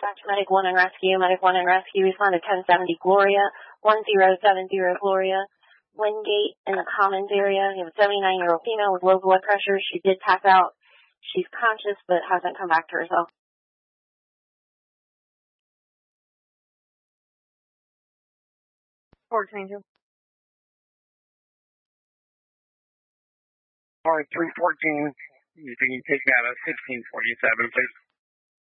dispatch, Medic 1 and rescue, Medic 1 and rescue. Respond to 1070 Gloria, 1070 Gloria. Wingate in the Commons area. You have a 79-year-old female with low blood pressure. She did pass out. She's conscious but hasn't come back to herself. Fort Angel. All right, 314. You can take that at 1647, please.